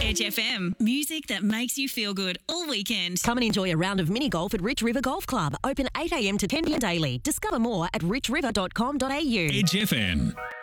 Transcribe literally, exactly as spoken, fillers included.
Edge F M. Music that makes you feel good all weekend. Come and enjoy a round of mini golf at Rich River Golf Club. Open eight a m to ten p m daily. Discover more at rich river dot com dot a u. Edge F M.